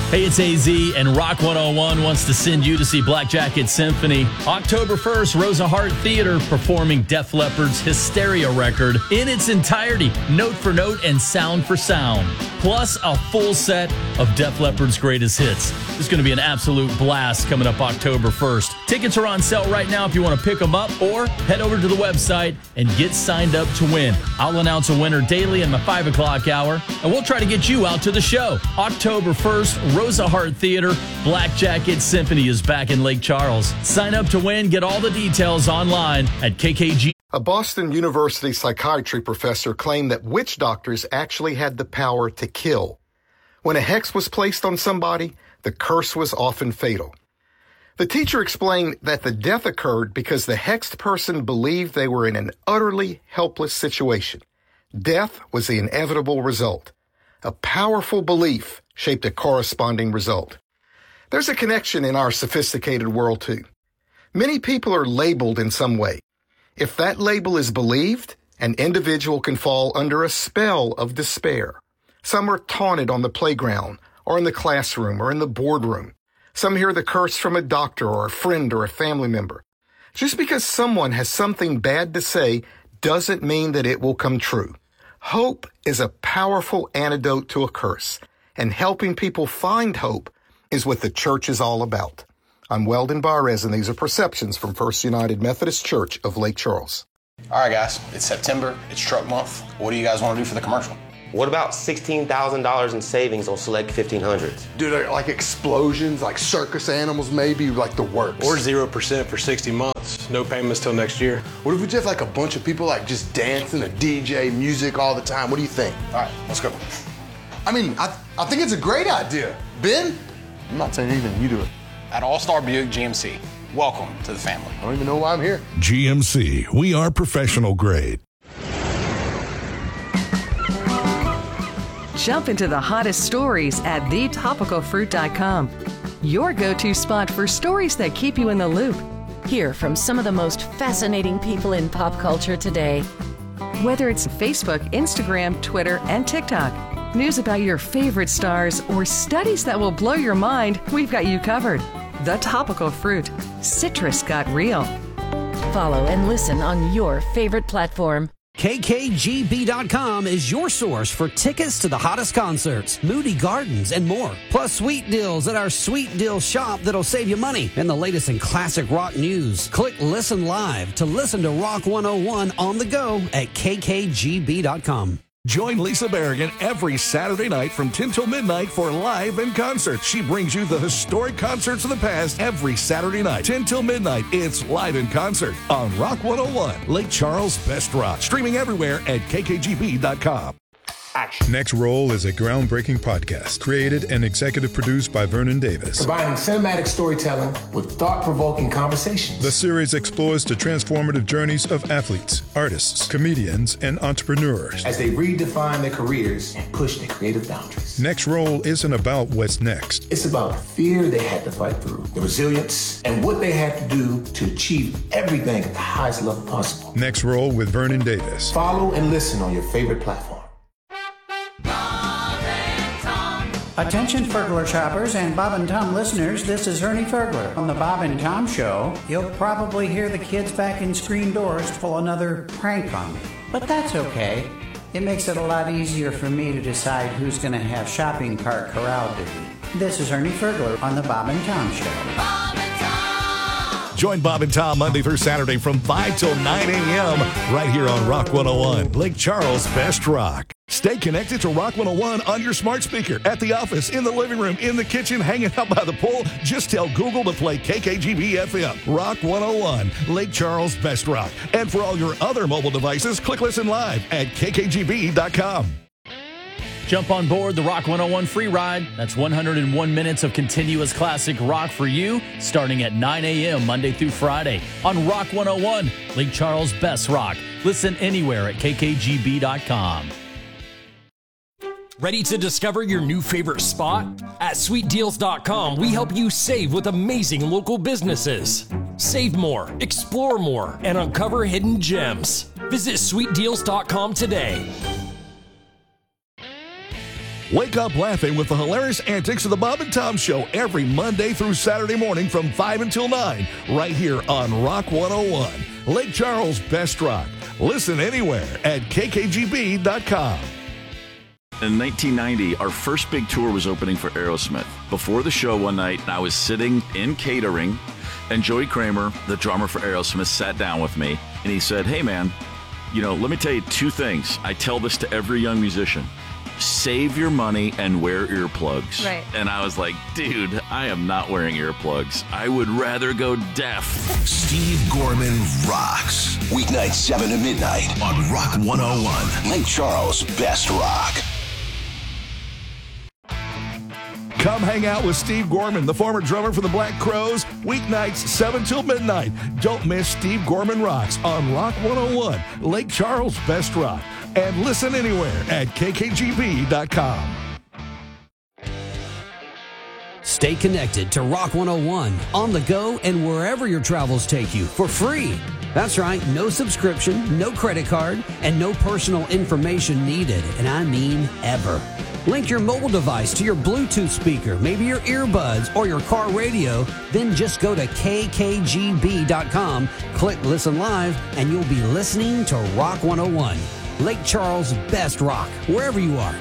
Hey, it's AZ, and Rock 101 wants to send you to see Black Jacket Symphony. October 1st, Rosa Hart Theater performing Def Leppard's Hysteria record in its entirety, note for note and sound for sound. Plus a full set of Def Leppard's greatest hits. It's going to be an absolute blast coming up October 1st. Tickets are on sale right now if you want to pick them up, or head over to the website and get signed up to win. I'll announce a winner daily in my 5 o'clock hour, and we'll try to get you out to the show. October 1st, Rosa Hart Theater, Black Jacket Symphony is back in Lake Charles. Sign up to win. Get all the details online at KKG. A Boston University psychiatry professor claimed that witch doctors actually had the power to kill. When a hex was placed on somebody, the curse was often fatal. The teacher explained that the death occurred because the hexed person believed they were in an utterly helpless situation. Death was the inevitable result. A powerful belief shaped a corresponding result. There's a connection in our sophisticated world, too. Many people are labeled in some way. If that label is believed, an individual can fall under a spell of despair. Some are taunted on the playground, or in the classroom, or in the boardroom. Some hear the curse from a doctor or a friend or a family member. Just because someone has something bad to say doesn't mean that it will come true. Hope is a powerful antidote to a curse, and helping people find hope is what the church is all about. I'm Weldon Barres, and these are Perceptions from First United Methodist Church of Lake Charles. All right, guys, it's September. It's truck month. What do you guys want to do for the commercial? What about $16,000 in savings on select 1500s? Dude, like explosions, like circus animals, maybe like the works. Or 0% for 60 months. No payments till next year. What if we just have like a bunch of people like just dancing, a DJ, music all the time? What do you think? All right, let's go. I mean, I think it's a great idea. Ben? I'm not saying anything, you do it. At All-Star Buick GMC, welcome to the family. I don't even know why I'm here. GMC, we are professional grade. Jump into the hottest stories at thetopicalfruit.com. Your go-to spot for stories that keep you in the loop. Hear from some of the most fascinating people in pop culture today. Whether it's Facebook, Instagram, Twitter, and TikTok, news about your favorite stars, or studies that will blow your mind, we've got you covered. The Topical Fruit. Citrus got real. Follow and listen on your favorite platform. KKGB.com is your source for tickets to the hottest concerts, Moody Gardens, and more. Plus sweet deals at our Sweet Deal shop that'll save you money, and the latest in classic rock news. Click Listen Live to listen to Rock 101 on the go at KKGB.com. Join Lisa Berrigan every Saturday night from 10 till midnight for Live in Concert. She brings you the historic concerts of the past every Saturday night. 10 till midnight, it's Live in Concert on Rock 101, Lake Charles' best rock. Streaming everywhere at kkgb.com. Action. Next Roll is a groundbreaking podcast created and executive produced by Vernon Davis. Combining cinematic storytelling with thought-provoking conversations. The series explores the transformative journeys of athletes, artists, comedians, and entrepreneurs as they redefine their careers and push their creative boundaries. Next Roll isn't about what's next. It's about the fear they had to fight through, the resilience, and what they had to do to achieve everything at the highest level possible. Next Roll with Vernon Davis. Follow and listen on your favorite platform. Attention Fergler shoppers and Bob and Tom listeners, this is Ernie Fergler. On the Bob and Tom Show, you'll probably hear the kids back in screen doors pull another prank on me. But that's okay. It makes it a lot easier for me to decide who's going to have shopping cart corral duty. This is Ernie Fergler on the Bob and Tom Show. Bob and Tom! Join Bob and Tom Monday through Saturday from 5 till 9 a.m. right here on Rock 101, Lake Charles' best rock. Stay connected to Rock 101 on your smart speaker, at the office, in the living room, in the kitchen, hanging out by the pool. Just tell Google to play KKGB FM. Rock 101, Lake Charles' best rock. And for all your other mobile devices, click Listen Live at kkgb.com. Jump on board the Rock 101 free ride. That's 101 minutes of continuous classic rock for you, starting at 9 a.m. Monday through Friday on Rock 101, Lake Charles' best rock. Listen anywhere at kkgb.com. Ready to discover your new favorite spot? At SweetDeals.com, we help you save with amazing local businesses. Save more, explore more, and uncover hidden gems. Visit SweetDeals.com today. Wake up laughing with the hilarious antics of the Bob and Tom Show every Monday through Saturday morning from 5 until 9, right here on Rock 101. Lake Charles' best rock. Listen anywhere at kkgb.com. In 1990, our first big tour was opening for Aerosmith. Before the show one night, I was sitting in catering, and Joey Kramer, the drummer for Aerosmith, sat down with me, and he said, "Hey, man, let me tell you two things. I tell this to every young musician. Save your money and wear earplugs." Right. And I was like, dude, I am not wearing earplugs. I would rather go deaf. Steve Gorman rocks. Weeknights 7 to midnight on Rock 101. Lake Charles' best rock. Come hang out with Steve Gorman, the former drummer for the Black Crowes, weeknights 7 till midnight. Don't miss Steve Gorman Rocks on Rock 101, Lake Charles' best rock. And listen anywhere at kkgb.com. Stay connected to Rock 101 on the go and wherever your travels take you for free. That's right, no subscription, no credit card, and no personal information needed, and I mean ever. Link your mobile device to your Bluetooth speaker, maybe your earbuds or your car radio, then just go to kkgb.com, click Listen Live, and you'll be listening to Rock 101, Lake Charles' best rock, wherever you are.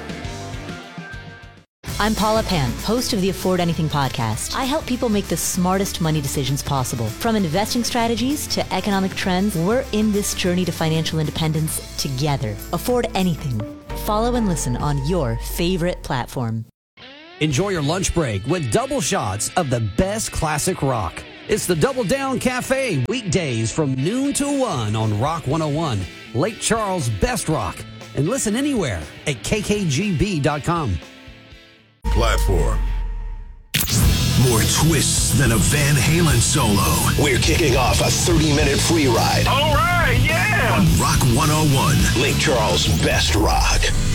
I'm Paula Pant, host of the Afford Anything podcast. I help people make the smartest money decisions possible. From investing strategies to economic trends, we're in this journey to financial independence together. Afford Anything. Follow and listen on your favorite platform. Enjoy your lunch break with double shots of the best classic rock. It's the Double Down Cafe, weekdays from noon to 1 on Rock 101, Lake Charles' best rock. And listen anywhere at kkgb.com. Platform. More twists than a Van Halen solo. We're kicking off a 30-minute free ride. All right, yeah! On Rock 101, Lake Charles' best rock.